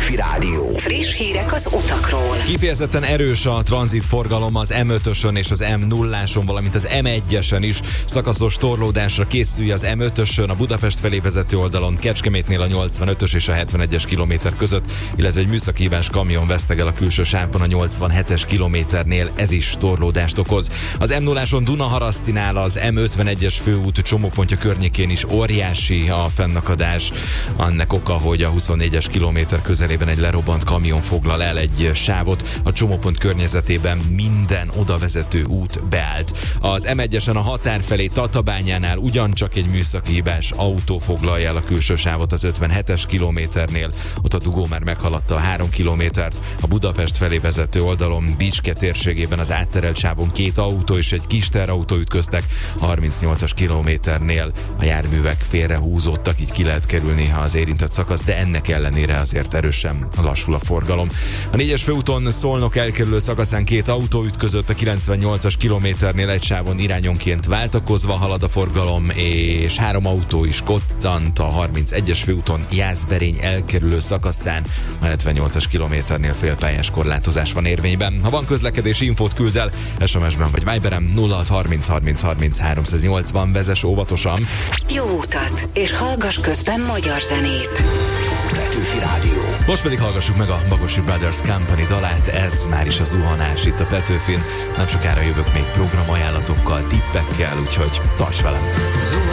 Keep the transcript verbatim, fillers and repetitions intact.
Petőfi Rádió. Friss hírek az utakról. Kifejezetten erős a tranzitforgalom az em ötösön és az em nulláson, valamint az em egyesen is. Szakaszos torlódásra készülj az em ötösön, a Budapest felé vezető oldalon, Kecskemétnél a nyolcvanötös és a hetvenegyes kilométer között, illetve egy műszaki hibás kamion vesztegel a külső sávban a nyolcvanhetes kilométernél, ez is torlódást okoz. Az em nulláson Dunaharasztinál az em ötvenegyes főút csomópontja környékén is óriási a fennakadás. Annak oka, hogy a huszonnégyes kilométer közelében egy lerobbant kamion foglal el egy sávot, a csomópont környezetében minden odavezető út beállt. Az em egyesen a határ felé Tatabányánál ugyancsak egy műszaki hibás autó foglalja el a külső sávot az ötvenhetes kilométernél, ott a dugó már meghaladta a három kilométert. A Budapest felé vezető oldalon Bicske térségében az átterelt sávon két autó és egy kis teherautó ütköztek, a harmincnyolcas kilométernél a járművek félrehúzódtak, így ki lehet kerülni az érintett szakasz, de ennek ellenére azért erősen lassul a forgalom. A négyes főúton Szolnok elkerülő szakaszán két autó ütközött, a kilencvennyolcas kilométernél egy sávon irányonként váltakozva halad a forgalom, és három autó is koccant a harmincegyes főúton Jászberény elkerülő szakaszán, a hetvennyolcas kilométernél félpályás korlátozás van érvényben. Ha van közlekedési infót, küld el es em es-ben vagy Viberem nulla hat harminc harminc harminc háromszáznyolcvan, vezess óvatosan. Jó utat, és hallgass közben magyar zenét. Petőfi Rádió. Most pedig hallgassuk meg a Bagosi Brothers Company dalát, ez már is a zuhanás itt a Petőfin. Nem sokára jövök még programajánlatokkal, tippekkel, úgyhogy tarts velem!